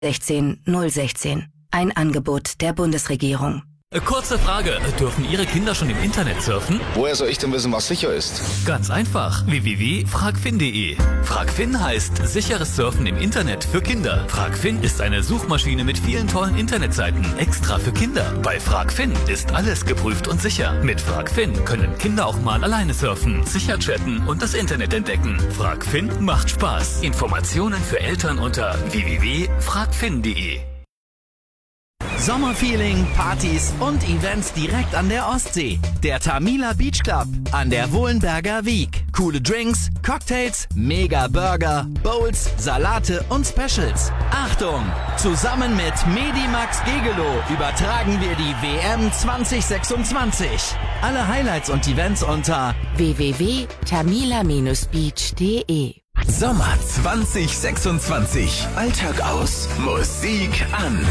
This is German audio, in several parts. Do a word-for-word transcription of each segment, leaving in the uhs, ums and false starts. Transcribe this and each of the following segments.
sechzehn null sechzehn. Ein Angebot der Bundesregierung. Kurze Frage, dürfen Ihre Kinder schon im Internet surfen? Woher soll ich denn wissen, was sicher ist? Ganz einfach, w w w punkt fragfin punkt de. Fragfin heißt sicheres Surfen im Internet für Kinder. Fragfin ist eine Suchmaschine mit vielen tollen Internetseiten, extra für Kinder. Bei Fragfin ist alles geprüft und sicher. Mit Fragfin können Kinder auch mal alleine surfen, sicher chatten und das Internet entdecken. Fragfin macht Spaß. Informationen für Eltern unter w w w punkt fragfin punkt de. Sommerfeeling, Partys und Events direkt an der Ostsee. Der Tamila Beach Club an der Wohlenberger Wiek. Coole Drinks, Cocktails, Mega Burger, Bowls, Salate und Specials. Achtung! Zusammen mit Medimax Gegelo übertragen wir die W M zwanzig sechsundzwanzig. Alle Highlights und Events unter w w w punkt tamila Bindestrich beach punkt de. Sommer zwanzig sechsundzwanzig. Alltag aus, Musik an.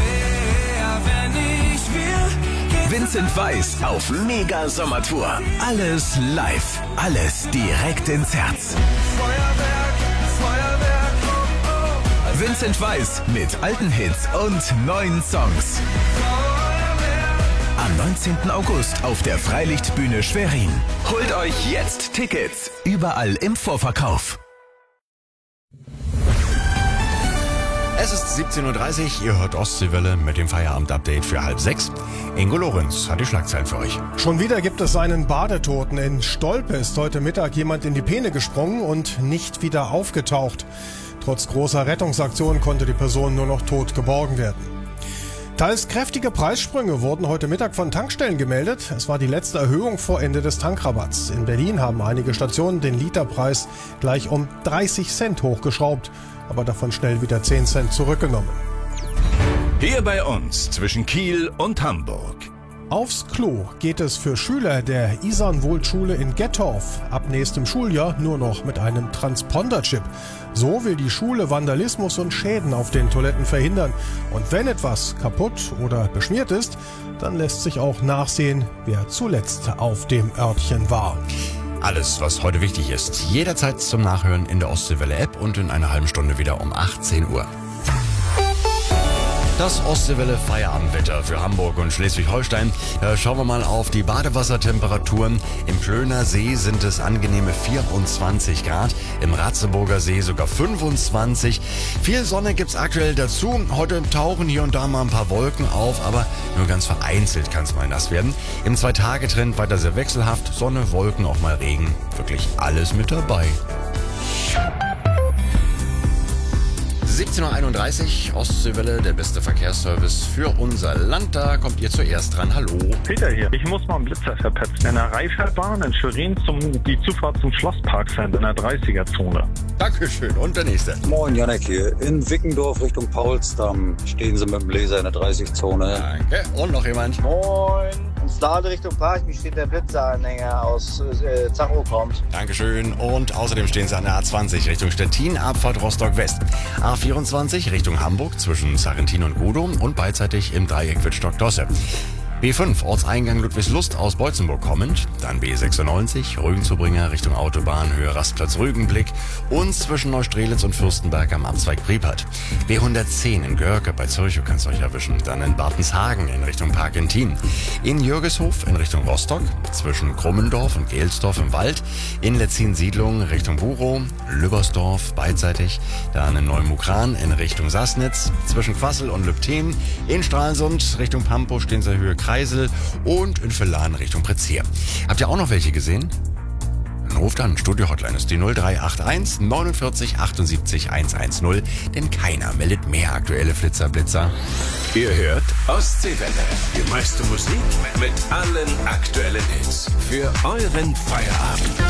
Vincent Weiss auf Mega Sommertour. Alles live, alles direkt ins Herz. Feuerwerk, Feuerwerk, oh, oh. Vincent Weiss mit alten Hits und neuen Songs. Am neunzehnten August auf der Freilichtbühne Schwerin. Holt euch jetzt Tickets. Überall im Vorverkauf. Es ist siebzehn Uhr dreißig, ihr hört Ostseewelle mit dem Feierabend-Update für halb sechs. Ingo Lorenz hat die Schlagzeilen für euch. Schon wieder gibt es einen Badetoten. In Stolpe ist heute Mittag jemand in die Peene gesprungen und nicht wieder aufgetaucht. Trotz großer Rettungsaktionen konnte die Person nur noch tot geborgen werden. Teils kräftige Preissprünge wurden heute Mittag von Tankstellen gemeldet. Es war die letzte Erhöhung vor Ende des Tankrabatts. In Berlin haben einige Stationen den Literpreis gleich um dreißig Cent hochgeschraubt, aber davon schnell wieder zehn Cent zurückgenommen. Hier bei uns zwischen Kiel und Hamburg. Aufs Klo geht es für Schüler der Isarnwold-Schule in Gettorf ab nächstem Schuljahr nur noch mit einem Transponder-Chip. So will die Schule Vandalismus und Schäden auf den Toiletten verhindern. Und wenn etwas kaputt oder beschmiert ist, dann lässt sich auch nachsehen, wer zuletzt auf dem Örtchen war. Alles, was heute wichtig ist, jederzeit zum Nachhören in der Ostseewelle-App und in einer halben Stunde wieder um achtzehn Uhr. Das Ostseewelle-Feierabendwetter für Hamburg und Schleswig-Holstein. Da schauen wir mal auf die Badewassertemperaturen. Im Plöner See sind es angenehme vierundzwanzig Grad, im Ratzeburger See sogar fünfundzwanzig. Viel Sonne gibt's aktuell dazu. Heute tauchen hier und da mal ein paar Wolken auf, aber nur ganz vereinzelt kann es mal nass werden. Im Zwei-Tage-Trend weiter sehr wechselhaft. Sonne, Wolken, auch mal Regen. Wirklich alles mit dabei. siebzehn Uhr einunddreißig, Ostseewelle, der beste Verkehrsservice für unser Land. Da kommt ihr zuerst dran. Hallo. Peter hier. Ich muss mal einen Blitzer verpetzen. In der Reiferbahn in Schwerin zum, die Zufahrt zum Schlosspark-Center in der dreißiger-Zone. Dankeschön. Und der nächste. Moin, Janek hier. In Wickendorf Richtung Paulsdamm stehen sie mit dem Laser in der dreißig-Zone. Danke. Und noch jemand? Moin. In Stade Richtung Parchmi steht der Blitzeranhänger aus äh, Zacho kommt. Dankeschön. Und außerdem stehen sie an der A zwanzig Richtung Stettin, Abfahrt Rostock-West. A vierundzwanzig Richtung Hamburg zwischen Sarrentin und Gudow und beidseitig im Dreieck Wittstock-Dosse. B fünf, Ortseingang Ludwigslust aus Beutzenburg kommend, dann B sechsundneunzig, Rügenzubringer Richtung Autobahn, Höhe Rastplatz Rügenblick und zwischen Neustrelitz und Fürstenberg am Abzweig Priepert. B hundertzehn in Görke bei Zürchow kann's euch erwischen, dann in Bartenshagen in Richtung Parkentin, in Jürgeshof in Richtung Rostock, zwischen Krummendorf und Gelsdorf im Wald, in Letzin-Siedlung Richtung Burow, Lübbersdorf beidseitig, dann in Neumukran in Richtung Sassnitz, zwischen Quassel und Lübten, in Stralsund Richtung Pampo stehen sie Höhe Kreisel und in Villan Richtung Prezier. Habt ihr auch noch welche gesehen? Dann ruft an, Studio-Hotline ist die null drei acht eins neunundvierzig achtundsiebzig hundertzehn, denn keiner meldet mehr aktuelle Flitzer-Blitzer. Ihr hört Ostseewelle, die meiste Musik mit allen aktuellen Hits für euren Feierabend.